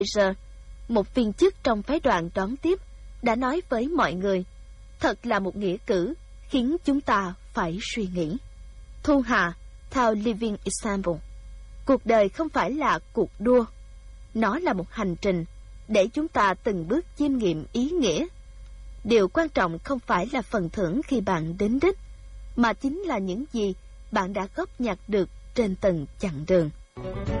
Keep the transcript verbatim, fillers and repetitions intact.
Fraser, một viên chức trong phái đoàn đón tiếp, đã nói với mọi người, thật là một nghĩa cử khiến chúng ta phải suy nghĩ. Thu Hà, theo Living Example, cuộc đời không phải là cuộc đua, nó là một hành trình để chúng ta từng bước chiêm nghiệm ý nghĩa. Điều quan trọng không phải là phần thưởng khi bạn đến đích, mà chính là những gì bạn đã góp nhặt được trên từng chặng đường.